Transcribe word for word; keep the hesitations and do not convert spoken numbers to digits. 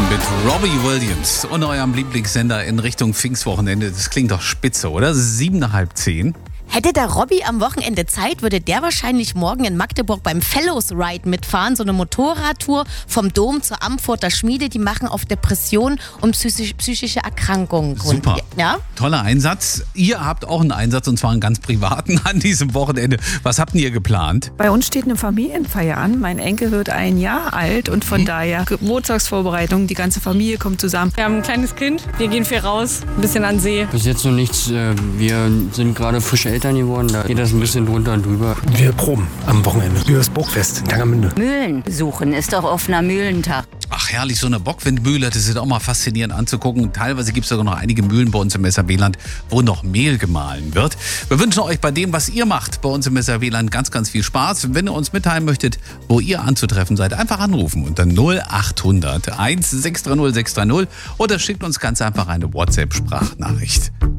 mit Robbie Williams und eurem Lieblingssender in Richtung Pfingstwochenende. Das klingt doch spitze, oder? Sieben nach halb zehn. Hätte der Robby am Wochenende Zeit, würde der wahrscheinlich morgen in Magdeburg beim Fellows Ride mitfahren. So eine Motorradtour vom Dom zur Amforter Schmiede. Die machen auf Depression und psychisch, psychische Erkrankungen. Super. Ja? Toller Einsatz. Ihr habt auch einen Einsatz, und zwar einen ganz privaten an diesem Wochenende. Was habt ihr geplant? Bei uns steht eine Familienfeier an. Mein Enkel wird ein Jahr alt und von mhm. daher Geburtstagsvorbereitung. Die ganze Familie kommt zusammen. Wir haben ein kleines Kind. Wir gehen viel raus, ein bisschen an See. Bis jetzt noch nichts. Wir sind gerade frisch Eltern geworden, da geht das ein bisschen drunter und drüber. Wir proben am Wochenende für das Burgfest in Tangermünde. Mühlen besuchen ist doch offener Mühlentag. Ach herrlich, so eine Bockwindmühle, das ist auch mal faszinierend anzugucken. Teilweise gibt es sogar noch einige Mühlen bei uns im S R W-Land, wo noch Mehl gemahlen wird. Wir wünschen euch bei dem, was ihr macht, bei uns im S R W-Land ganz, ganz viel Spaß. Wenn ihr uns mitteilen möchtet, wo ihr anzutreffen seid, einfach anrufen unter null acht hundert eins sechs drei null sechs drei null oder schickt uns ganz einfach eine WhatsApp-Sprachnachricht.